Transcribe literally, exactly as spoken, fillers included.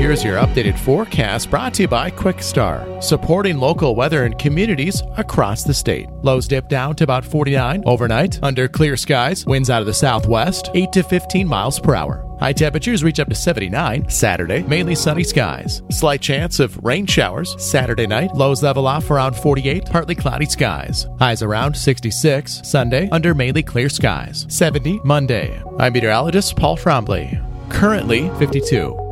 Here's your updated forecast brought to you by Quickstar, supporting local weather and communities across the state. Lows dip down to about forty-nine overnight under clear skies. Winds out of the southwest, eight to fifteen miles per hour. High temperatures reach up to seventy-nine. Saturday, mainly sunny skies. Slight chance of rain showers. Saturday night, lows level off around forty-eight, partly cloudy skies. Highs around sixty-six. Sunday, under mainly clear skies. seventy Monday. I'm meteorologist Paul Trombley. Currently fifty-two.